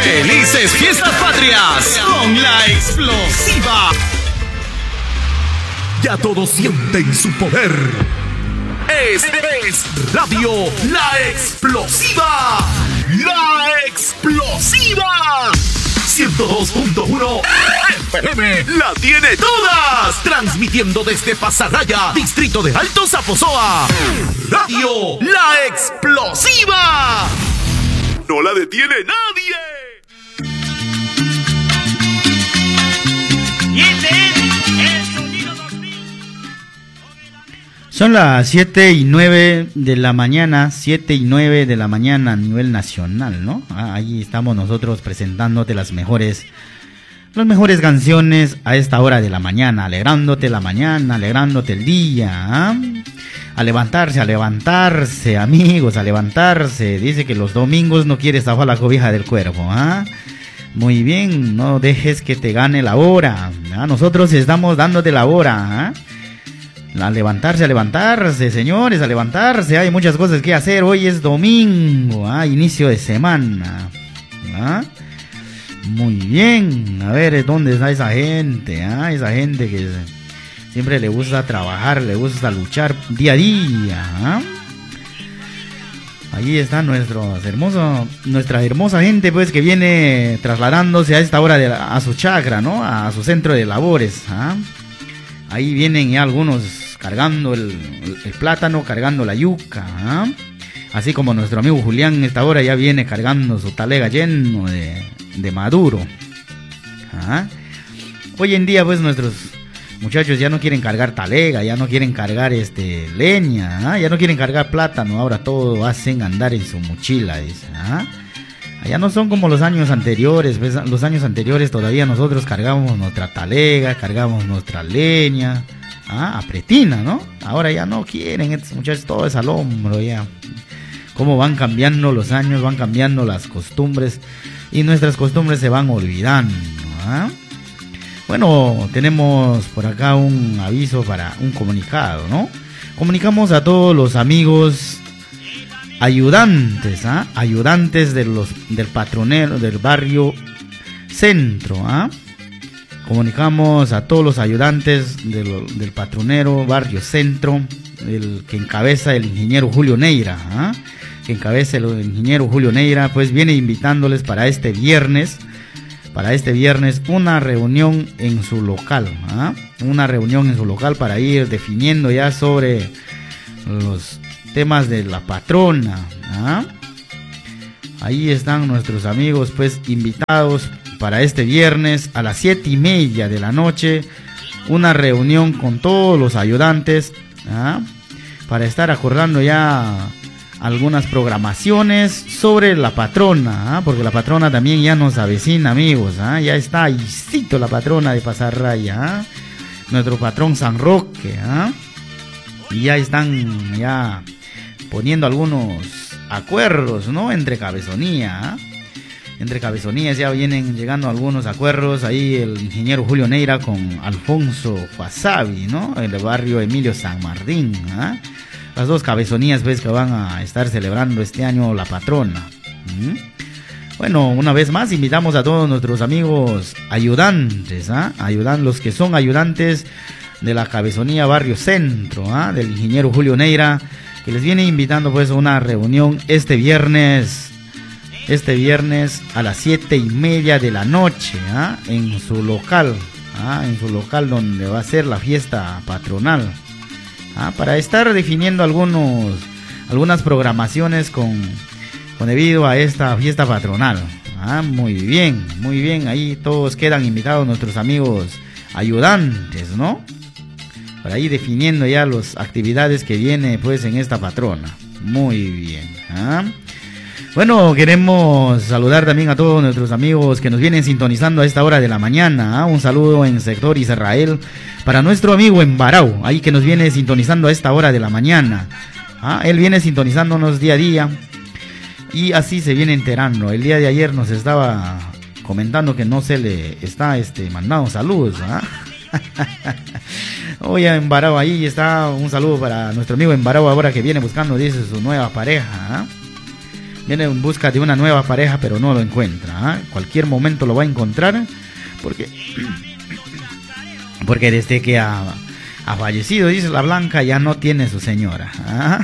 ¡Felices Fiestas Patrias con la explosiva! Ya todos sienten su poder. Es Radio La Explosiva. La Explosiva 102.1 FM la tiene todas. Transmitiendo desde Pasaraya, distrito de Alto Zaposoa. Radio La Explosiva. No la detiene nadie. Son las 7:09 de la mañana, 7:09 de la mañana a nivel nacional, ¿no? Ahí estamos nosotros presentándote las mejores canciones a esta hora de la mañana, alegrándote la mañana, alegrándote el día, ¿eh? A levantarse, amigos, a levantarse. Dice que los domingos no quieres zafar la cobija del cuerpo, ¿ah? Muy bien, no dejes que te gane la hora, ¿ah? Nosotros estamos dándote la hora, ¿ah? A levantarse, señores, a levantarse. Hay muchas cosas que hacer. Hoy es domingo, inicio de semana. Muy bien. A ver, ¿dónde está esa gente? Esa gente que siempre le gusta trabajar, le gusta luchar día a día. Ahí está nuestra hermosa gente, pues, que viene trasladándose a esta hora a su chacra, ¿no? A su centro de labores. Ahí vienen ya algunos cargando el plátano, cargando la yuca, así como nuestro amigo Julián en esta hora ya viene cargando su talega lleno de maduro. Hoy en día, pues, nuestros muchachos ya no quieren cargar talega, ya no quieren cargar leña, ya no quieren cargar plátano, ahora todo hacen andar en su mochila, dice. Allá no son como los años anteriores, ¿ves? Los años anteriores todavía nosotros cargábamos nuestra talega, cargábamos nuestra leña, a pretina, ¿no? Ahora ya no quieren, estos muchachos todo es al hombro ya. Cómo van cambiando los años, van cambiando las costumbres y nuestras costumbres se van olvidando, Bueno, tenemos por acá un aviso para un comunicado, ¿no? Comunicamos a todos los amigos ayudantes, ayudantes del patronero del barrio Centro, Comunicamos a todos los ayudantes del patronero barrio Centro, el que encabeza el ingeniero Julio Neira, pues viene invitándoles para este viernes una reunión en su local, para ir definiendo ya sobre los temas de la patrona. Ahí están nuestros amigos, pues, invitados para este viernes a las 7:30 de la noche, una reunión con todos los ayudantes, para estar acordando ya algunas programaciones sobre la patrona, porque la patrona también ya nos avecina, amigos, ya está ahícito la patrona de Pasaraya, nuestro patrón San Roque, y ya están ya poniendo algunos acuerdos, ¿no? Entre cabezonías ya vienen llegando algunos acuerdos. Ahí el ingeniero Julio Neira con Alfonso Fasabi, ¿no? En el barrio Emilio San Martín, Las dos cabezonías, pues, que van a estar celebrando este año la patrona. Bueno, una vez más invitamos a todos nuestros amigos ayudantes, los que son ayudantes de la cabezonía barrio Centro, del ingeniero Julio Neira, que les viene invitando, pues, a una reunión este viernes a las 7:30 de la noche, en su local, donde va a ser la fiesta patronal, para estar definiendo algunas programaciones con debido a esta fiesta patronal. Muy bien, ahí todos quedan invitados nuestros amigos ayudantes, ¿no? Para ir definiendo ya las actividades que viene, pues, en esta patrona. Muy bien. Bueno, queremos saludar también a todos nuestros amigos que nos vienen sintonizando a esta hora de la mañana. Un saludo en sector Israel para nuestro amigo Embarao, ahí que nos viene sintonizando a esta hora de la mañana. Él viene sintonizándonos día a día y así se viene enterando. El día de ayer nos estaba comentando que no se le está mandando saludos. Oye, Embarao, ahí está un saludo para nuestro amigo Embarao, ahora que viene buscando, dice, su nueva pareja. viene en busca de una nueva pareja, pero no lo encuentra. ¿Ah? Cualquier momento lo va a encontrar, porque desde que ha fallecido, dice la Blanca, ya no tiene su señora. ¿Ah?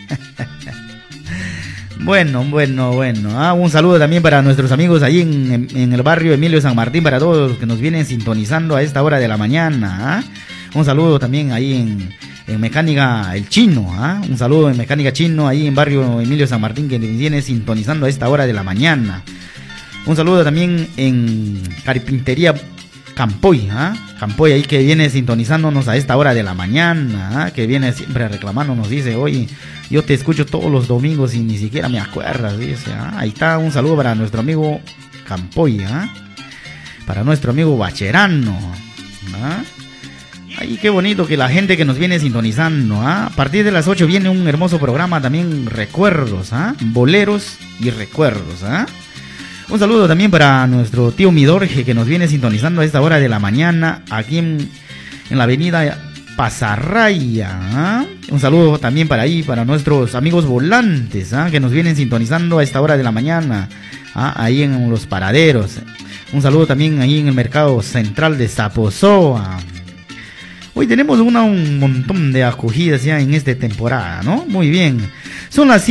Bueno. Un saludo también para nuestros amigos ahí en el barrio Emilio San Martín, para todos los que nos vienen sintonizando a esta hora de la mañana. ¿Ah? Un saludo también ahí en Mecánica El Chino. ¿Ah? Un saludo en Mecánica Chino, ahí en barrio Emilio San Martín, que nos viene sintonizando a esta hora de la mañana. Un saludo también en Carpintería Campoy, ¿ah? Campoy ahí, que viene sintonizándonos a esta hora de la mañana, ¿ah? Que viene siempre reclamándonos, dice, oye, yo te escucho todos los domingos y ni siquiera me acuerdas, dice. ¿Ah? Ahí está, un saludo para nuestro amigo Campoy, ¿ah? Para nuestro amigo Bacherano, ¿ah? Ay, qué bonito que la gente que nos viene sintonizando, ¿ah? A partir de las 8 viene un hermoso programa también, recuerdos, ¿ah? Boleros y recuerdos, ¿ah? Un saludo también para nuestro tío Midorje, que nos viene sintonizando a esta hora de la mañana aquí en la avenida Pasarraya. ¿Ah? Un saludo también para nuestros amigos volantes, ¿ah? Que nos vienen sintonizando a esta hora de la mañana, ¿ah? Ahí en los paraderos. Un saludo también ahí en el mercado central de Zaposoa. Hoy tenemos un montón de acogidas ya en esta temporada, ¿no? Muy bien. Son las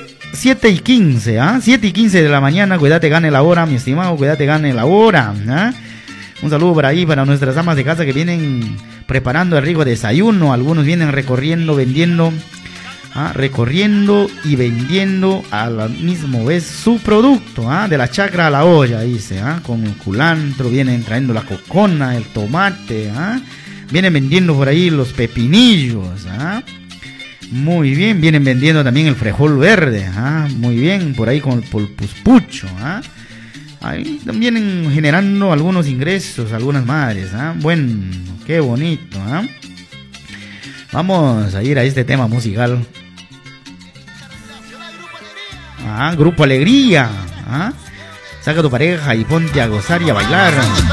7:15, ¿ah? 7:15 de la mañana. Cuídate, gane la hora, mi estimado. Cuídate, gane la hora, ¿ah? Un saludo por ahí para nuestras amas de casa que vienen preparando el rico desayuno. Algunos vienen recorriendo, vendiendo, ¿ah? Recorriendo y vendiendo a la misma vez su producto, ¿ah? De la chacra a la olla, dice, ¿ah? Con el culantro, vienen trayendo la cocona, el tomate, ¿ah? Vienen vendiendo por ahí los pepinillos, ¿ah? Muy bien, vienen vendiendo también el frijol verde, ¿ah? Muy bien, por ahí con el polpuspucho, ¿ah? Ahí vienen generando algunos ingresos, algunas madres, ¿ah? Bueno, qué bonito, ¿ah? Vamos a ir a este tema musical. Grupo Alegría, ¿ah? Saca a tu pareja y ponte a gozar y a bailar.